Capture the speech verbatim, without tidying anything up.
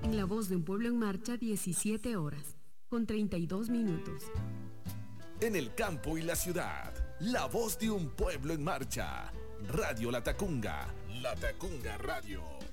En La Voz de un Pueblo en Marcha, diecisiete horas, con treinta y dos minutos. En el campo y la ciudad, La Voz de un Pueblo en Marcha. Radio La Tacunga. La Tacunga Radio.